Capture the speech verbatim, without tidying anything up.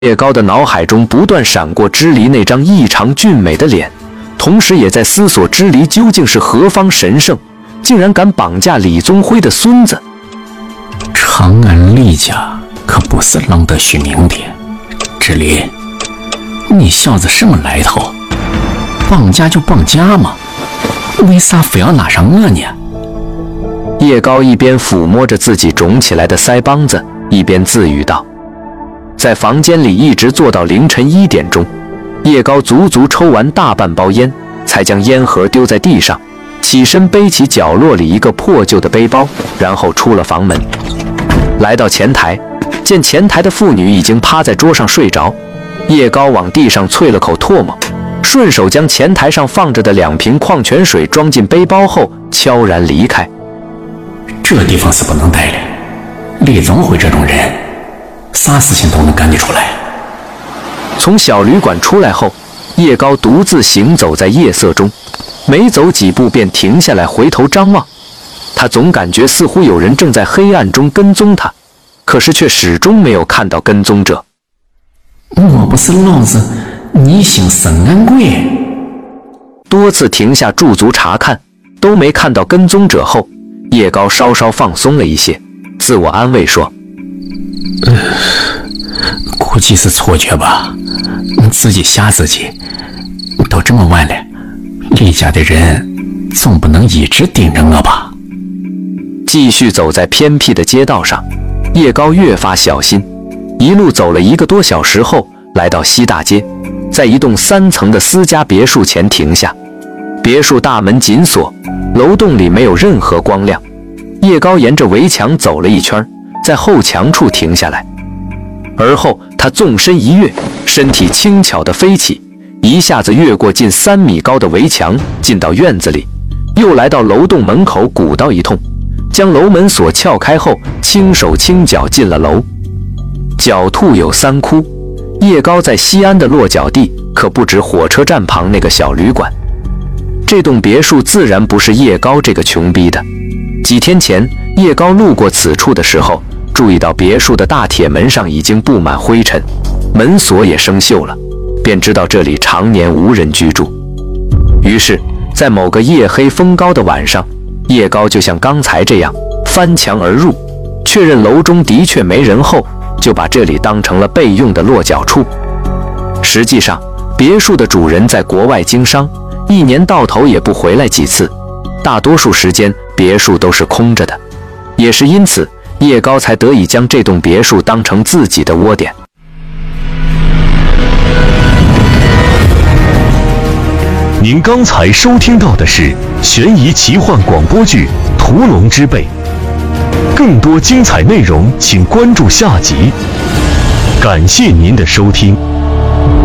叶高的脑海中不断闪过支离那张异常俊美的脸，同时也在思索支离究竟是何方神圣，竟然敢绑架李宗辉的孙子。 长安厉家可不是浪得虚名的，支离，你小子什么来头？绑架就绑架嘛，为啥非要拉上我呢？ 叶高一边抚摸着自己肿起来的腮帮子，一边自语道。在房间里一直坐到凌晨一点钟，叶高足足抽完大半包烟，才将烟盒丢在地上，起身背起角落里一个破旧的背包，然后出了房门，来到前台，见前台的妇女已经趴在桌上睡着，叶高往地上啐了口唾沫，顺手将前台上放着的两瓶矿泉水装进背包后，悄然离开。 这地方是不能待的，李宗辉这种人，啥事情都能干得出来。 从小旅馆出来后，叶高独自行走在夜色中，没走几步便停下来回头张望。他总感觉似乎有人正在黑暗中跟踪他，可是却始终没有看到跟踪者。 我不是老子，你姓沈安贵。 多次停下驻足查看，都没看到跟踪者后，叶高稍稍放松了一些，自我安慰说： 呃，估计是错觉吧，自己吓自己。都这么晚了，李家的人总不能一直盯着我吧？ 继续走在偏僻的街道上，叶高越发小心，一路走了一个多小时后，来到西大街，在一栋三层的私家别墅前停下。别墅大门紧锁，楼栋里没有任何光亮。叶高沿着围墙走了一圈，在后墙处停下来，而后他纵身一跃，身体轻巧地飞起，一下子越过近三米高的围墙，进到院子里，又来到楼栋门口鼓捣一通，将楼门锁撬开后，轻手轻脚进了楼。狡兔有三窟，叶高在西安的落脚地可不止火车站旁那个小旅馆。这栋别墅自然不是叶高这个穷逼的。几天前，叶高路过此处的时候，注意到别墅的大铁门上已经布满灰尘，门锁也生锈了，便知道这里常年无人居住。于是，在某个夜黑风高的晚上，叶高就像刚才这样翻墙而入，确认楼中的确没人后，就把这里当成了备用的落脚处。实际上，别墅的主人在国外经商，一年到头也不回来几次，大多数时间别墅都是空着的。也是因此，叶高才得以将这栋别墅当成自己的窝点。 您刚才收听到的是悬疑奇幻广播剧《屠龙之辈》，更多精彩内容请关注下集。感谢您的收听。